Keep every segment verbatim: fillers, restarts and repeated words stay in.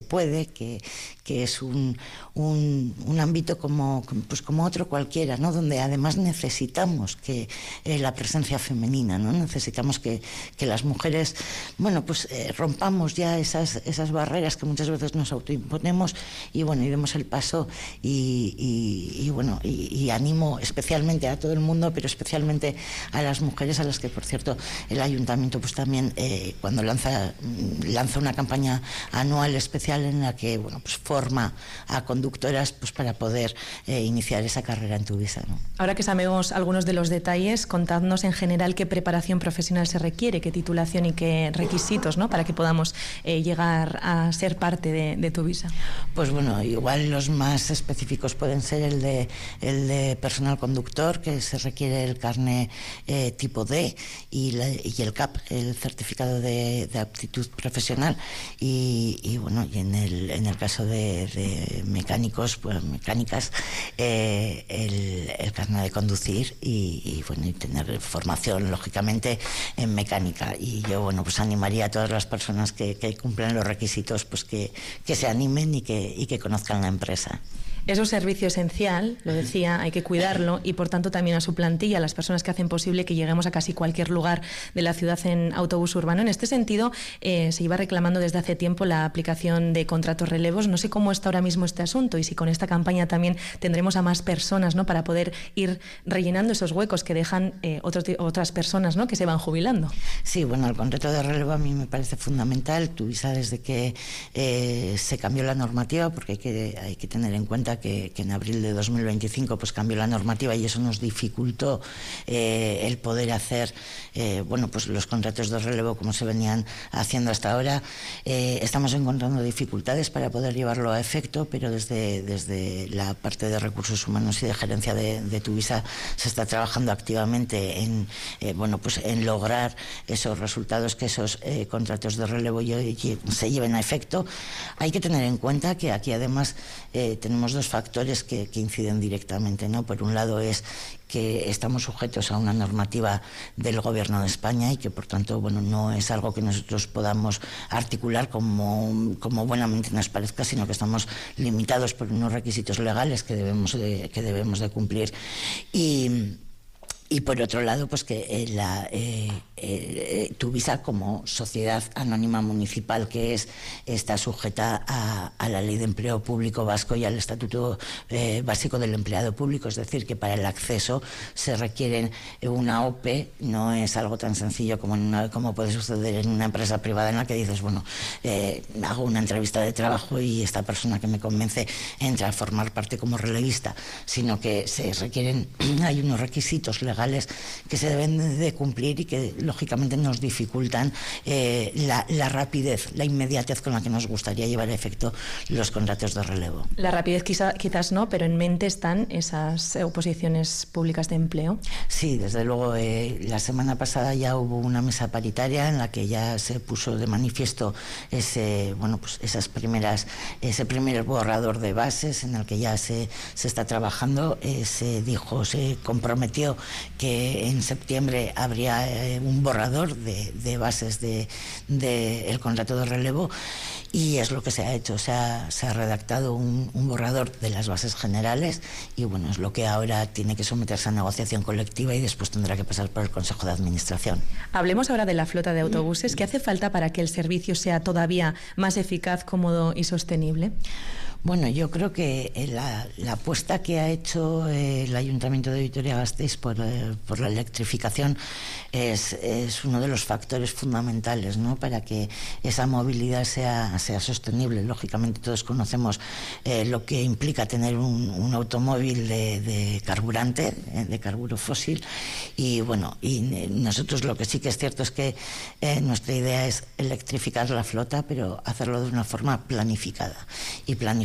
puede, que, que es un, un, un ámbito como, pues como otro cualquiera, ¿no? Donde además necesitamos que eh, la presencia femenina, ¿no? Necesitamos que, que las mujeres, bueno, pues eh, rompamos ya esas, esas barreras que muchas veces nos autoimponemos y bueno, y demos el paso y, y, y bueno, y, y animo especialmente a todo el mundo, pero especialmente a las mujeres, a las que, por cierto, el ayuntamiento pues también eh, cuando lanza, lanza una campaña anual especial en la que, bueno, pues forma a conductoras pues para poder eh, iniciar esa carrera en Tuvisa, ¿no? Ahora que sabemos algunos de los detalles, contadnos en general qué preparación profesional se requiere, qué titulación y qué requisitos, ¿no?, para que podamos eh, llegar a ser parte de, de Tuvisa. Pues bueno, igual los más específicos pueden ser el de, el de personal conductor, que se requiere el carné eh, tipo D y, la, y el C A P, el certificado de, de aptitud profesional, y, y bueno, y en el, en el caso de, de mecánicos, pues mecánicas, eh, el, el carné de conducir y, y bueno, y tener formación lógicamente en mecánica. Y yo, bueno, pues animaría a todas las personas que, que cumplen los requisitos, pues que, que se animen y que, y que conozcan la empresa. Es un servicio esencial, lo decía, hay que cuidarlo y por tanto también a su plantilla, a las personas que hacen posible que lleguemos a casi cualquier lugar de la ciudad en autobús urbano. En este sentido, eh, se iba reclamando desde hace tiempo la aplicación de contratos relevos. No sé cómo está ahora mismo este asunto y si con esta campaña también tendremos a más personas, ¿no?, para poder ir rellenando esos huecos que dejan eh, otros, otras personas, ¿no?, que se van jubilando. Sí, bueno, el contrato de relevo a mí me parece fundamental. Tuvisa, desde que eh, se cambió la normativa, porque hay que, hay que tener en cuenta Que, que en abril de dos mil veinticinco pues cambió la normativa y eso nos dificultó eh, el poder hacer eh, bueno, pues los contratos de relevo como se venían haciendo hasta ahora. Eh, estamos encontrando dificultades para poder llevarlo a efecto, pero desde, desde la parte de recursos humanos y de gerencia de, de Tuvisa se está trabajando activamente en, eh, bueno, pues en lograr esos resultados, que esos eh, contratos de relevo se lleven a efecto. Hay que tener en cuenta que aquí además eh, tenemos dos factores que, que inciden directamente, ¿no? Por un lado es que estamos sujetos a una normativa del Gobierno de España y que por tanto, bueno, no es algo que nosotros podamos articular como, como buenamente nos parezca, sino que estamos limitados por unos requisitos legales que debemos de, que debemos de cumplir. Y Y por otro lado, pues que eh, la, eh, eh, Tuvisa, como sociedad anónima municipal que es, está sujeta a, a la Ley de Empleo Público Vasco y al Estatuto eh, Básico del Empleado Público. Es decir, que para el acceso se requiere una O P E, no es algo tan sencillo como, en una, como puede suceder en una empresa privada en la que dices, bueno, eh, hago una entrevista de trabajo y esta persona que me convence entra a formar parte como relevista, sino que se requieren, hay unos requisitos legales que se deben de cumplir y que lógicamente nos dificultan eh, la, la rapidez, la inmediatez con la que nos gustaría llevar a efecto los contratos de relevo. La rapidez quizá, quizás no, pero en mente están esas oposiciones públicas de empleo. Sí, desde luego. Eh, la semana pasada ya hubo una mesa paritaria en la que ya se puso de manifiesto ese, bueno, pues esas primeras, ese primer borrador de bases en el que ya se, se está trabajando. Eh, se dijo, se comprometió que en septiembre habría eh, un borrador de, de bases de, de el contrato de relevo, y es lo que se ha hecho. Se ha, se ha redactado un, un borrador de las bases generales y bueno, es lo que ahora tiene que someterse a negociación colectiva y después tendrá que pasar por el Consejo de Administración. Hablemos ahora de la flota de autobuses. ¿Qué hace falta para que el servicio sea todavía más eficaz, cómodo y sostenible? Bueno, yo creo que la, la apuesta que ha hecho eh, el Ayuntamiento de Vitoria-Gasteiz por, eh, por la electrificación es, es uno de los factores fundamentales, ¿no?, para que esa movilidad sea, sea sostenible. Lógicamente todos conocemos eh, lo que implica tener un, un automóvil de, de carburante, eh, de carburo fósil, y bueno, y nosotros lo que sí que es cierto es que eh, nuestra idea es electrificar la flota, pero hacerlo de una forma planificada. Y planificada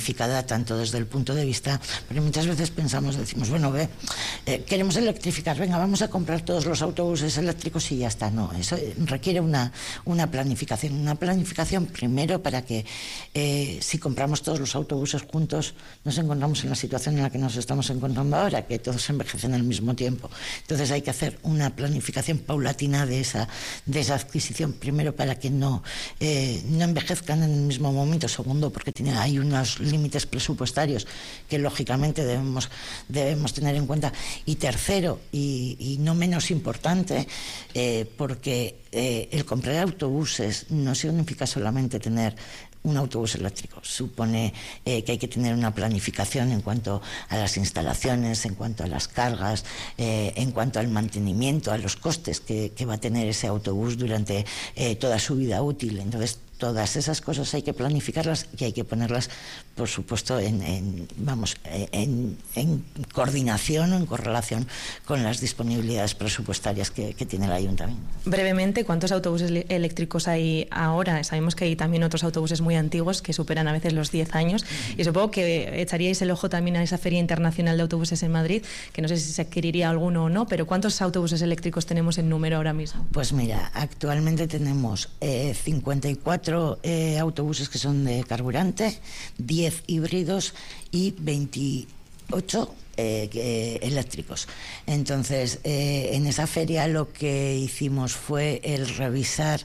planificada tanto desde el punto de vista, pero muchas veces pensamos, decimos, bueno, ve, eh, queremos electrificar, venga, vamos a comprar todos los autobuses eléctricos y ya está. No, eso requiere una, una planificación, una planificación primero para que eh, si compramos todos los autobuses juntos nos encontramos en la situación en la que nos estamos encontrando ahora, que todos envejecen al mismo tiempo. Entonces hay que hacer una planificación paulatina de esa, de esa adquisición, primero para que no, eh, no envejezcan en el mismo momento, segundo porque tiene, hay unos límites presupuestarios que lógicamente debemos, debemos tener en cuenta, y tercero, y, y no menos importante, eh, porque eh, el comprar autobuses no significa solamente tener un autobús eléctrico, supone eh, que hay que tener una planificación en cuanto a las instalaciones, en cuanto a las cargas, eh, en cuanto al mantenimiento, a los costes que, que va a tener ese autobús durante eh, toda su vida útil. Entonces, todas esas cosas hay que planificarlas y hay que ponerlas, por supuesto, en, en vamos, en, en coordinación o en correlación con las disponibilidades presupuestarias que, que tiene el ayuntamiento. Brevemente, ¿cuántos autobuses eléctricos hay ahora? Sabemos que hay también otros autobuses muy antiguos que superan a veces los diez años, uh-huh. y supongo que echaríais el ojo también a esa Feria Internacional de Autobuses en Madrid, que no sé si se adquiriría alguno o no, pero ¿cuántos autobuses eléctricos tenemos en número ahora mismo? Pues mira, actualmente tenemos eh, cincuenta y cuatro Eh, autobuses que son de carburante, diez híbridos y veintiocho eh, eh, eléctricos. Entonces, eh, en esa feria lo que hicimos fue el revisar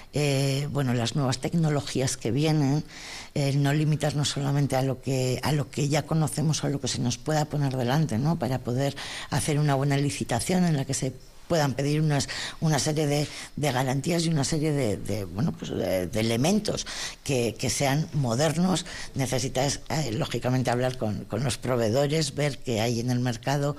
eh, bueno, las nuevas tecnologías que vienen, eh, no limitarnos solamente a lo que a lo que ya conocemos o a lo que se nos pueda poner delante, ¿no? Para poder hacer una buena licitación en la que se puedan pedir unas, una serie de, de garantías y una serie de, de, bueno, pues de, de elementos que, que sean modernos. Necesitas, eh, lógicamente, hablar con, con los proveedores, ver qué hay en el mercado.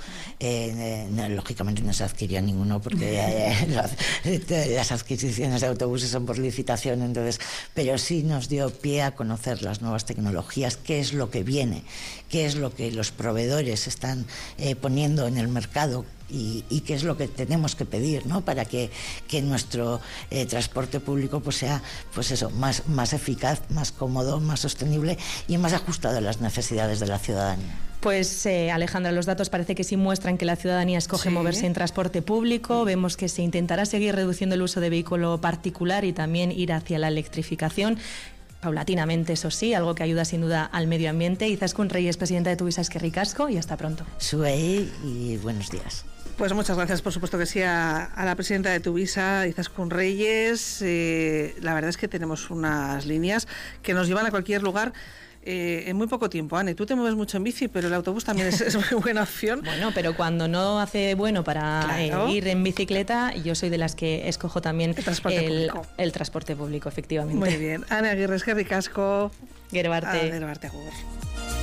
Eh, eh, lógicamente no se adquirió ninguno porque eh, las, las adquisiciones de autobuses son por licitación, entonces, pero sí nos dio pie a conocer las nuevas tecnologías, qué es lo que viene, qué es lo que los proveedores están eh, poniendo en el mercado, Y, y qué es lo que tenemos que pedir, ¿no? Para que, que nuestro eh, transporte público pues sea, pues eso, más, más eficaz, más cómodo, más sostenible y más ajustado a las necesidades de la ciudadanía. Pues eh, Alejandra, los datos parece que sí muestran que la ciudadanía escoge sí. moverse en transporte público. Vemos que se intentará seguir reduciendo el uso de vehículo particular y también ir hacia la electrificación. Paulatinamente, eso sí, algo que ayuda sin duda al medio ambiente. Izaskun Reyes, presidenta de Tuvisa, eskerrik asko y hasta pronto. Suey y buenos días. Pues muchas gracias, por supuesto que sí, a, a la presidenta de Tuvisa, Izaskun Reyes. Eh, la verdad es que tenemos unas líneas que nos llevan a cualquier lugar. Eh, en muy poco tiempo, Anne, tú te mueves mucho en bici, pero el autobús también es, es muy buena opción. Bueno, pero cuando no hace bueno para claro. eh, ir en bicicleta, yo soy de las que escojo también el transporte, el, público. el transporte público, efectivamente. Muy bien. Anne Aguirre, eskerrik asko. Gero arte. Gero arte, agur.